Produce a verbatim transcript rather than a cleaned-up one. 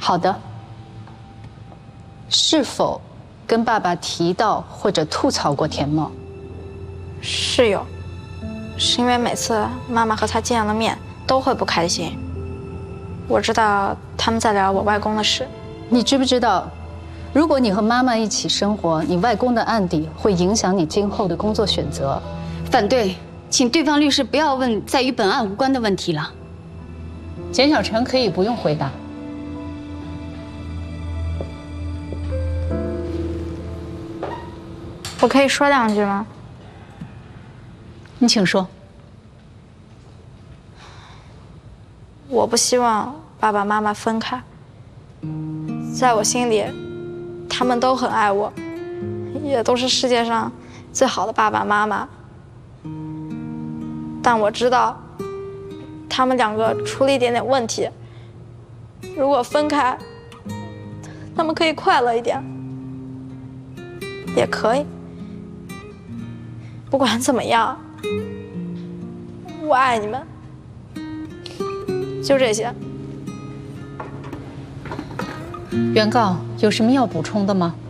好的。是否跟爸爸提到或者吐槽过田茂？ 是有，是因为每次妈妈和他见了面都会不开心。我知道他们在聊我外公的事。 你知不知道，如果你和妈妈一起生活，你外公的案底会影响你今后的工作选择。 反对，请对方律师不要问在与本案无关的问题了。 简小晨可以不用回答。 我可以说两句吗？ 你请说。 我不希望爸爸妈妈分开，在我心里，他们都很爱我，也都是世界上最好的爸爸妈妈。但我知道，他们两个出了一点点问题，如果分开，他们可以快乐一点，也可以。不管怎么样，我爱你们。就这些。 原告有什么要补充的吗？